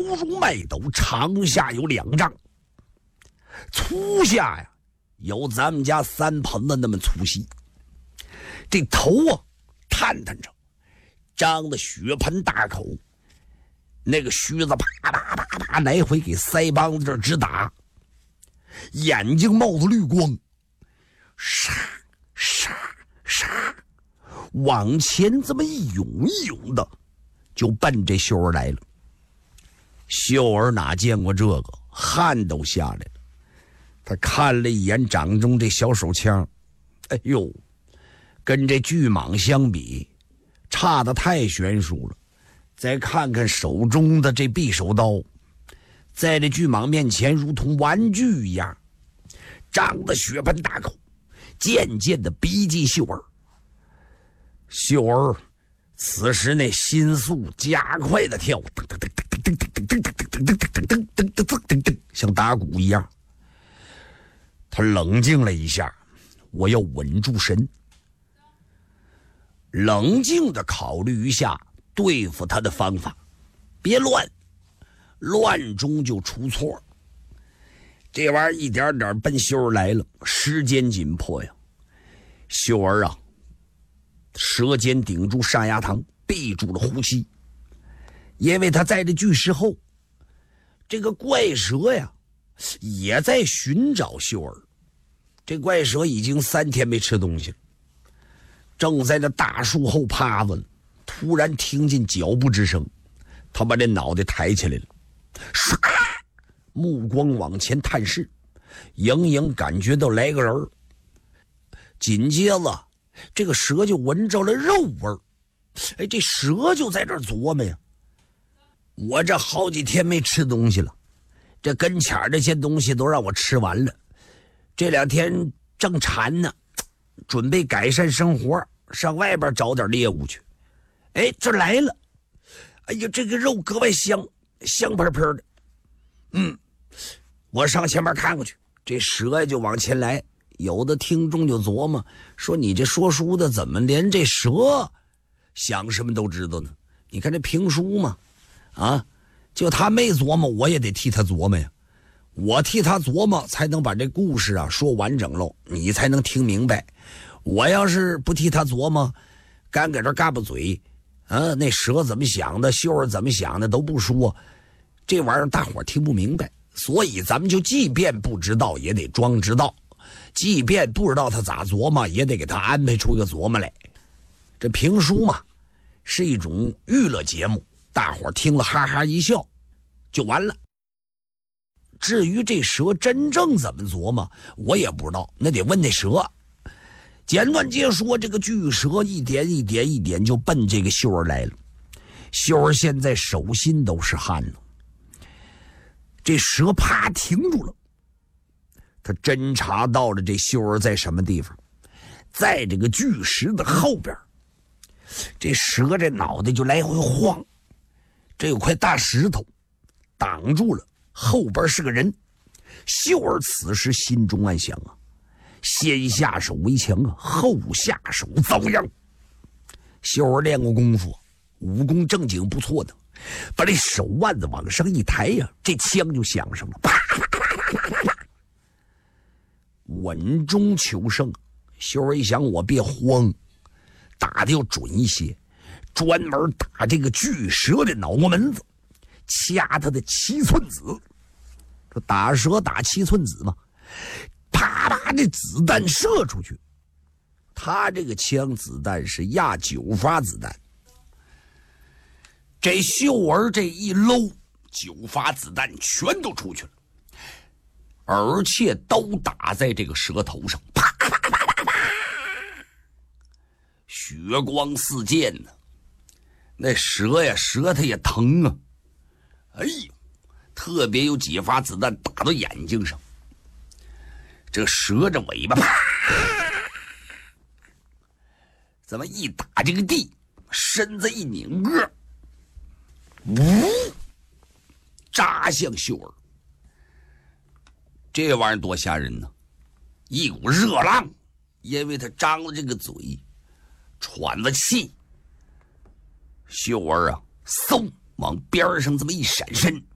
如麦斗，长下有2丈，粗下呀有咱们家3盆子那么粗细。这头啊探探着，张的血盆大口，那个须子啪啪啪啪来回给腮帮子这直打，眼睛冒着绿光，杀杀杀，往前这么一涌一涌的就奔这秀儿来了。秀儿哪见过这个，汗都下来了。他看了一眼掌中这小手枪，哎呦，跟这巨蟒相比差得太悬殊了。再看看手中的这匕首刀，在这巨蟒面前如同玩具一样，张得血盆大口，渐渐的逼近秀儿。秀儿此时那心速加快的跳，像打鼓一样。他冷静了一下，我要稳住神，冷静的考虑一下对付他的方法，别乱，乱中就出错。这玩意儿一点点奔秀儿来了，时间紧迫呀。秀儿啊，舌尖顶住上牙膛，闭住了呼吸，因为他在这巨石后，这个怪蛇呀也在寻找秀儿。这怪蛇已经3天没吃东西了，正在那大树后趴着了，突然听见脚步之声，他把这脑袋抬起来了，唰，目光往前探视，隐隐感觉到来个人儿。紧接着这个蛇就闻着了肉味儿，哎，这蛇就在这儿琢磨呀，我这好几天没吃东西了，这跟前儿这些东西都让我吃完了，这2天正馋呢，准备改善生活，上外边找点猎物去。哎，这来了，哎呀，这个肉格外香，香喷喷的。我上前面看过去，这蛇就往前来。有的听众就琢磨说，你这说书的怎么连这蛇想什么都知道呢？你看这评书嘛，啊，就他没琢磨，我也得替他琢磨呀。我替他琢磨，才能把这故事啊说完整喽，你才能听明白。我要是不替他琢磨，干搁这嘎巴嘴，那蛇怎么想的，秀儿怎么想的都不说，这玩意儿大伙儿听不明白。所以咱们就即便不知道，也得装知道；即便不知道他咋琢磨，也得给他安排出一个琢磨来。这评书嘛，是一种娱乐节目，大伙儿听了哈哈一笑就完了。至于这蛇真正怎么琢磨，我也不知道，那得问那蛇。简短截说，这个巨蛇一点就奔这个秀儿来了。秀儿现在手心都是汗了。这蛇啪停住了，他侦查到了这秀儿在什么地方，在这个巨石的后边。这蛇这脑袋就来回晃，这有块大石头挡住了，后边是个人。秀儿此时心中暗想啊，先下手为强啊，后下手遭殃。秀儿练过功夫，武功正经不错的，把这手腕子往上一抬呀，这枪就响上了，啪啪啪啪啪啪啪，稳中求胜。秀儿一想，我别慌，打的要准一些，专门打这个巨蛇的脑瓜门子，掐他的7寸子。这打蛇打7寸子嘛，啪啪的子弹射出去。他这个枪子弹是压9发子弹，这秀儿这一搂，9发子弹全都出去了，而且都打在这个蛇头上，啪啪啪啪啪啪，血光四溅呢。那蛇呀，舌头也疼啊，哎呦，特别有几发子弹打到眼睛上。这蛇这尾巴啪，怎么一打这个地，身子一拧个，呜，扎向秀儿。这玩意儿多吓人呢！一股热浪，因为他张了这个嘴，喘着气。秀儿啊，嗖往边上这么一闪身，